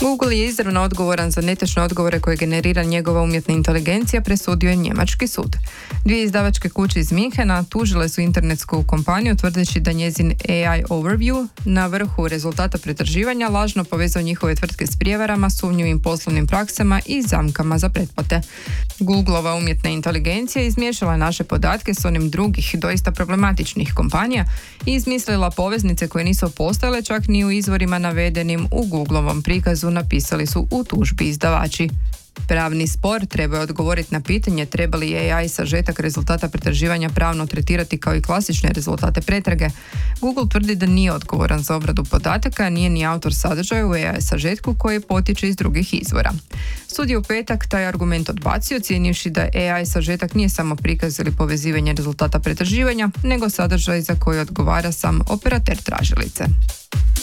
Google je izravno odgovoran za netočne odgovore koje generira njegova umjetna inteligencija, presudio je njemački sud. Dvije izdavačke kuće iz Minhena tužile su internetsku kompaniju tvrdeći da njezin AI Overview na vrhu rezultata pretraživanja lažno povezao njihove tvrtke s prijevarama, sumnjivim poslovnim praksama i zamkama za pretplate. Googleova umjetna inteligencija izmiješala je naše podatke s onim drugih, doista problematičnih kompanija i izmislila poveznice koje nisu postojale čak ni u izvorima navedenim u Googleovom prikazu, napisali su u tužbi izdavači. Pravni spor treba odgovoriti na pitanje treba li AI sažetak rezultata pretraživanja pravno tretirati kao i klasične rezultate pretrage. Google tvrdi da nije odgovoran za obradu podataka, nije ni autor sadržaja u AI sažetku koji potiče iz drugih izvora. Sud je u petak taj argument odbacio, ocijenivši da AI sažetak nije samo prikaz ili povezivanje rezultata pretraživanja, nego sadržaj za koji odgovara sam operater tražilice.